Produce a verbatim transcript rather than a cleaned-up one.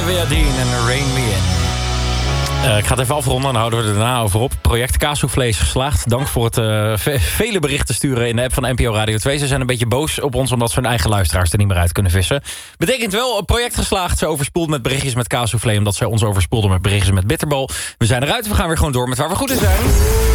Olivia Dean en Rain Me In. Uh, ik ga het even afronden, dan houden we er daarna over op. Project Kaassoufflé is geslaagd. Dank voor het uh, ve- vele berichten sturen in de app van N P O Radio twee. Ze zijn een beetje boos op ons omdat ze hun eigen luisteraars er niet meer uit kunnen vissen. Betekent wel, een project geslaagd. Ze overspoeld met berichtjes met kaassoufflé omdat zij ons overspoelden met berichtjes met bitterbal. We zijn eruit, we gaan weer gewoon door met waar we goed in zijn.